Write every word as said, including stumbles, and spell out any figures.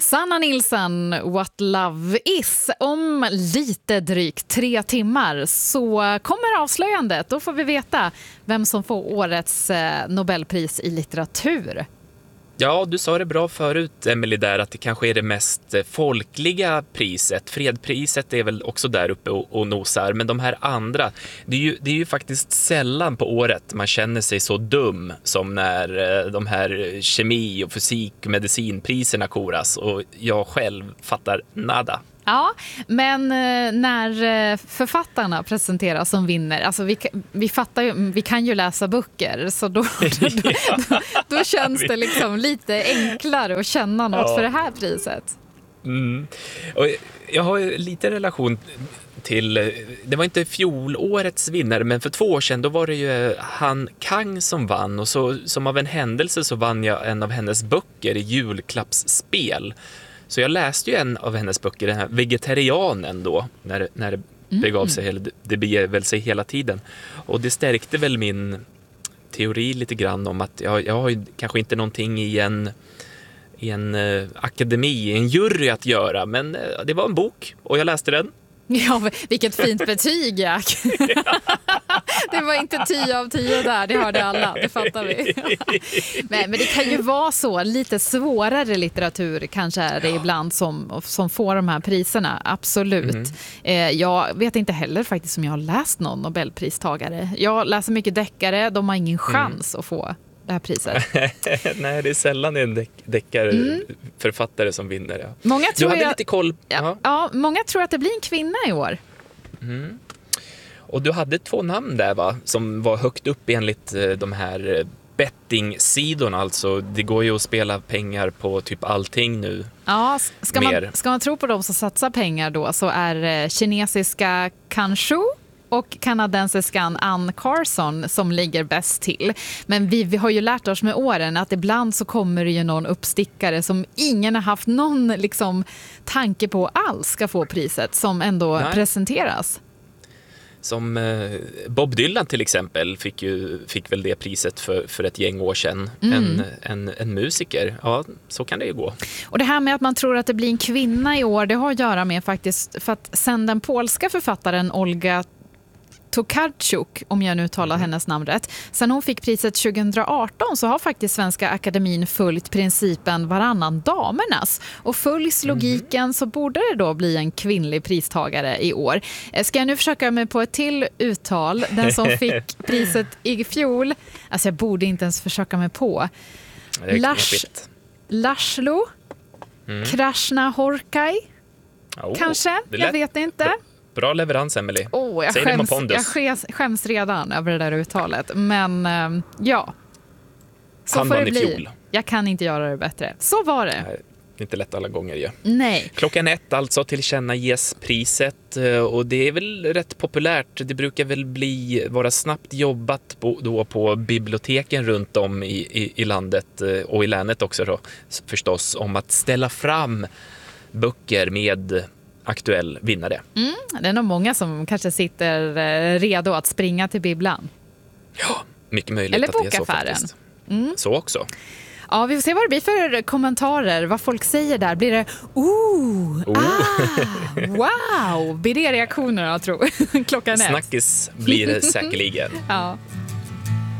Sanna Nilsson, What Love Is. Om lite drygt tre timmar så kommer avslöjandet. Då får vi veta vem som får årets Nobelpris i litteratur. Ja, du sa det bra förut, Emily, där att det kanske är det mest folkliga priset. Fredpriset är väl också där uppe och, och nosar, men de här andra, det är, ju, det är ju faktiskt sällan på året man känner sig så dum som när de här kemi- och fysik- och medicinpriserna koras, och jag själv fattar nada. Ja, men när författarna presenteras som vinner, alltså vi, vi fattar ju, vi kan ju läsa böcker, så då, då, då, då känns det liksom lite enklare att känna något ja. för det här priset. Mm. Och jag har ju lite relation till, det var inte fjolårets vinnare, men för två år sedan då var det ju Han Kang som vann, och så, som av en händelse så vann jag en av hennes böcker i julklappsspel. Så jag läste ju en av hennes böcker, den här Vegetarianen då, när, när det begav sig, eller det begav väl sig hela tiden. Och det stärkte väl min teori lite grann om att jag, jag har ju kanske inte någonting i en, i en uh, akademi, en jury att göra, men uh, det var en bok och jag läste den. Ja, vilket fint betyg, Jack. Det var inte tio av tio där, det hörde alla, det fattar vi. Men, men det kan ju vara så, lite svårare litteratur kanske är det ja. ibland som, som får de här priserna, absolut. Mm. Eh, jag vet inte heller faktiskt om jag har läst någon Nobelpristagare. Jag läser mycket deckare, de har ingen chans mm. att få det här priset. Nej, det är sällan en deck- deckarförfattare mm. som vinner. Ja. Många tror du hade jag, lite koll. Ja, ja, många tror att det blir en kvinna i år. Mm. Och du hade två namn där, va? Som var högt upp enligt de här bettingsidorna. Alltså, det går ju att spela pengar på typ allting nu. Ja, ska man, ska man tro på dem som satsar pengar då, så är kinesiska Kanshou och kanadensiskan Ann Carson som ligger bäst till. Men vi, vi har ju lärt oss med åren att ibland så kommer det ju någon uppstickare som ingen har haft någon liksom, tanke på alls ska få priset, som ändå Nej. presenteras. Som eh, Bob Dylan till exempel fick, ju, fick väl det priset för, för ett gäng år sedan. Mm. En, en, en musiker. Ja, så kan det ju gå. Och det här med att man tror att det blir en kvinna i år, det har att göra med faktiskt, för att sen den polska författaren Olga Tokarczuk, om jag nu talar hennes namn rätt. Sen hon fick priset tjugo arton så har faktiskt Svenska Akademin följt principen varannan damernas. Och följs logiken mm. så borde det då bli en kvinnlig pristagare i år. Ska jag nu försöka mig på ett till uttal? Den som fick priset i fjol, alltså jag borde inte ens försöka mig på. Lars, Laszlo mm. Krasznahorkai oh, kanske, jag vet inte. Bra leverans, Emily. Oh, jag, Säg skäms, det med pondus. jag skäms, skäms redan över det där uttalet. Men ähm, ja, så Han får det bli. bli. Fjol. Jag kan inte göra det bättre. Så var det. Nej, inte lätt alla gånger. Ja. Nej. Klockan ett alltså tillkännages priset. Och det är väl rätt populärt. Det brukar väl bli vara snabbt jobbat på, då på biblioteken runt om i, i, i landet och i länet också då, förstås, om att ställa fram böcker med aktuell vinnare. Mm, det är nog många som kanske sitter redo att springa till bibblan. Ja, mycket möjligt. Eller att det är så faktiskt. Mm. Så också. Ja, vi får se vad det blir för kommentarer, vad folk säger där. Blir det, ooh, oh. ah, wow, blir det reaktioner jag tror. Klockan är. Snackis blir det säkerligen. Ja.